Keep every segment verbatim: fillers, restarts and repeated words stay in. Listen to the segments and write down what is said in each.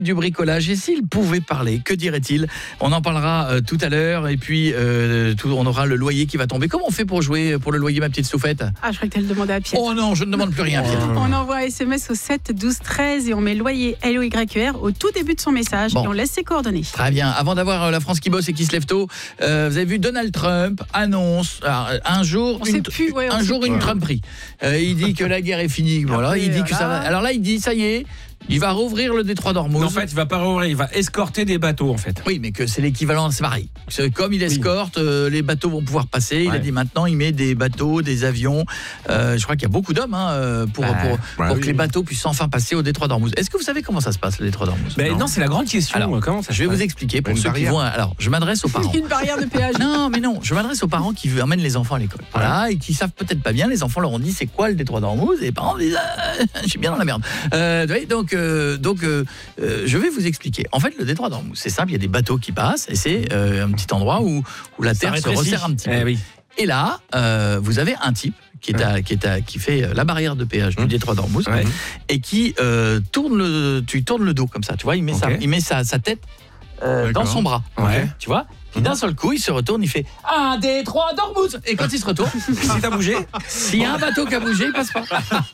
du bricolage, et s'il pouvait parler, que dirait-il? On en parlera euh, tout à l'heure, et puis euh, tout, on aura le loyer qui va tomber. Comment on fait pour jouer pour le loyer, ma petite Soufette? Ah, je crois que tu le demandais à Pierre. Oh non, je ne demande plus rien, Pierre. On envoie un S M S au sept douze treize et on met loyer L O Y E R au tout début de son message, bon. Et on laisse ses coordonnées. Très bien. Avant d'avoir euh, la France qui bosse et qui se lève tôt, euh, vous avez vu Donald Trump annonce alors, un jour on une, plus, ouais, un jour une Trumperie. Euh, il dit que la guerre est finie. Voilà, Après, il dit voilà. que ça va. Alors là, il dit ça y est. Il va rouvrir le détroit d'Ormuz. En fait, il va pas rouvrir, il va escorter des bateaux en fait. Oui, mais que c'est l'équivalent, c'est pareil. C'est comme il escorte, oui. euh, les bateaux vont pouvoir passer. Il ouais. a dit maintenant, il met des bateaux, des avions. Euh, je crois qu'il y a beaucoup d'hommes hein, pour, bah, pour, bah, pour oui. que les bateaux puissent enfin passer au détroit d'Ormuz. Est-ce que vous savez comment ça se passe, le détroit d'Ormuz? Ben non, non c'est la grande question. Alors, comment ça je vais passe vous expliquer pour une ceux barrière. qui vont. Alors, je m'adresse aux parents. Une barrière de péage. Non, mais non, je m'adresse aux parents qui emmènent les enfants à l'école. Voilà, ouais. et qui savent peut-être pas bien. Les enfants leur ont dit c'est quoi le détroit d'Ormuz, et les parents disent ah, je suis bien dans la merde. Euh, donc, euh, donc. Euh, Euh, je vais vous expliquer. En fait, le détroit d'Ormuz, c'est simple, il y a des bateaux qui passent et c'est euh, un petit endroit où, où la terre se resserre un petit peu. Eh oui. Et là, euh, vous avez un type qui est à, qui est à, qui fait la barrière de péage du détroit d'Ormuz ouais. et qui euh, tourne le, tu tournes le dos comme ça, tu vois, il met okay. sa, il met sa, sa tête euh, dans son bras, ouais. tu vois. Et d'un seul coup, il se retourne, il fait un détroit d'Ormuz. Et quand il se retourne, si t'as bougé, s'il y a un bateau qui a bougé, il passe pas.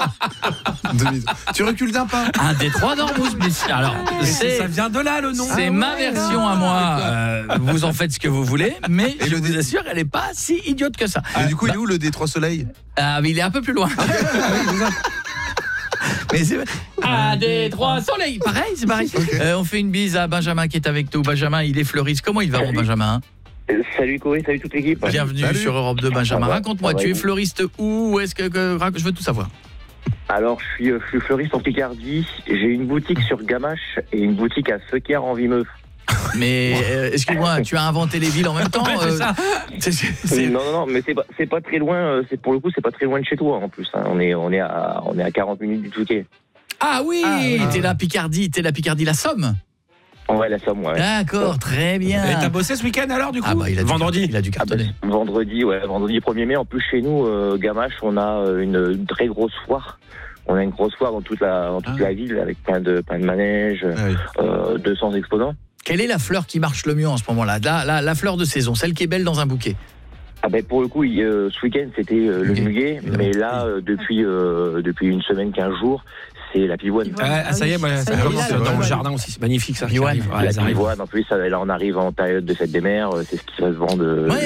Tu recules d'un pas. Un détroit d'Ormuz. Alors, c'est, ça vient de là le nom. C'est ah, ma ouais, version non. à moi. Euh, vous en faites ce que vous voulez, mais et je le vous assure, elle est pas si idiote que ça. Et ah, du coup, bah, il est où le détroit Soleil? Ah, mais il est un peu plus loin. Mais c'est un détroit soleil, pareil, c'est pareil. Okay. Euh, on fait une bise à Benjamin qui est avec nous. Benjamin, il est fleuriste. Comment il va, mon Benjamin? Salut Corée, salut toute l'équipe. Bienvenue salut. sur Europe deux, Benjamin. Raconte-moi, tu es fleuriste où? Est-ce que, que je veux tout savoir. Alors, je suis, je suis fleuriste en Picardie. J'ai une boutique sur Gamache et une boutique à Feuquières en Vimeux. Mais euh, excuse-moi, tu as inventé les villes en même temps. Ouais, c'est euh, ça. C'est, c'est, c'est... Non, non, non, mais c'est pas, c'est pas très loin. C'est pour le coup, c'est pas très loin de chez toi en plus. Hein. On est, on est à, on est à quarante minutes du Touquet. Ah oui, ah, ouais. T'es la Picardie, t'es la Picardie, la Somme. Ouais, la Somme, ouais. D'accord, ouais. Très bien. Et t'as bossé ce week-end alors du coup? Ah bah il a vendredi, dû, il a dû cartonner. Ah bah, vendredi, ouais, vendredi premier mai. En plus chez nous, euh, Gamache, on a une, une très grosse foire. On a une grosse foire dans toute la, dans toute ah. la ville avec plein de, plein de manèges, ah oui. euh, deux cents exposants. Quelle est la fleur qui marche le mieux en ce moment-là, la, la, la fleur de saison, celle qui est belle dans un bouquet? Ah ben pour le coup, euh, ce week-end c'était euh, le muguet, mais là euh, depuis euh, depuis une semaine, quinze jours, c'est la pivoine. Ah, ça y est, moi, ça, ça commence dans le jardin aussi, c'est magnifique ça. Pivoine, la pivoine, en plus, ça, là on arrive en période de fête des mères, c'est ce qui va se vendre. Euh, ouais.